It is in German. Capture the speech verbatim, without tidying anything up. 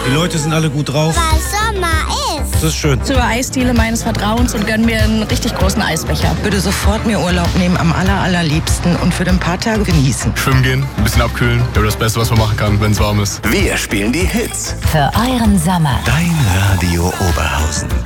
Die Leute sind alle gut drauf. Weil Sommer ist. Das ist schön. Zur Eisdiele meines Vertrauens und gönn mir einen richtig großen Eisbecher. Würde sofort mir Urlaub nehmen, am aller, allerliebsten und für ein paar Tage genießen. Schwimmen gehen, ein bisschen abkühlen. Ja, das Beste, was man machen kann, wenn es warm ist. Wir spielen die Hits. Für euren Sommer. Dein Radio Oberhausen.